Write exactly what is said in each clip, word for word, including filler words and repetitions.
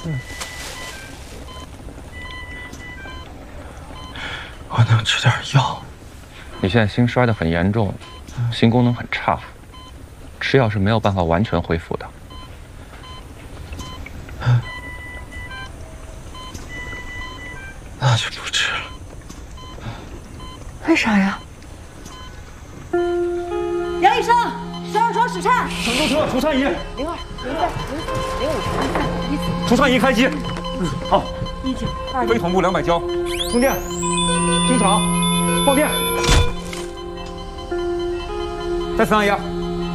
嗯。我能吃点药？ 你现在心衰得很严重，心功能很差，吃药是没有办法完全恢复的。 嗯。那就不吃了。 为啥呀？ 杨医生，上床室颤。 乘坐车，除颤仪。 零二零三零四零五零三一四。 除颤仪开机。嗯，好。 一九二。 非同步两百焦，充电，经常，放电。再次按压。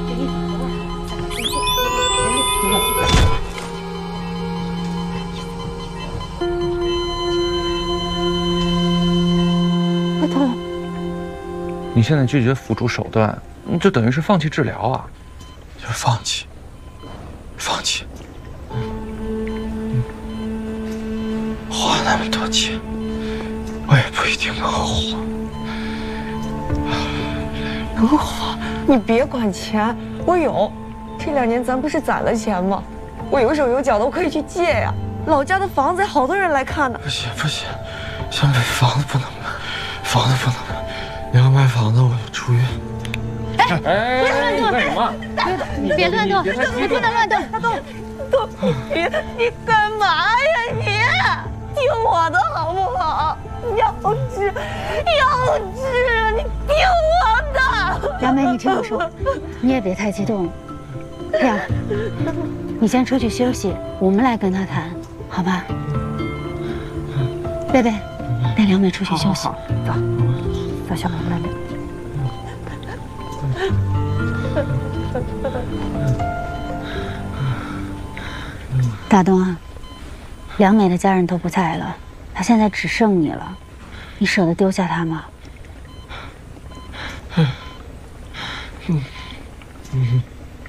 快痛了！ 你现在拒绝辅助手段，就等于是放弃治疗啊！ 就放弃，放弃。嗯，花那么多钱，我也不一定能花。 能花？你别管钱，我有。这两年咱不是攒了钱吗？我有手有脚的，我可以去借呀。老家的房子好多人来看呢。 不行不行，先买房子不能卖，房子不能卖。你要卖房子，我就出院。 哎哎， 干什么？ 别别乱动，你不能乱动，大动。 动，你你干嘛呀你？听我的好不好？要治要治，你听我的。 杨梅，你听我说，你也别太激动。这样，你先出去休息，我们来跟他谈，好吧？贝贝，带梁美出去休息。 好，走，走，小宝来聊。 大东啊，梁美的家人都不在了，她现在只剩你了，你舍得丢下她吗？ 嗯嗯，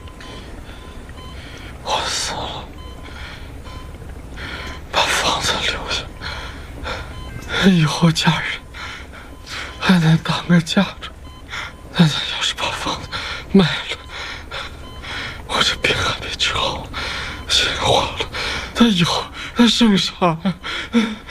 我死了，把房子留下，以后嫁人还能当个嫁妆。但他要是把房子卖了，我这病还没治好，心化了，他以后还剩啥呀？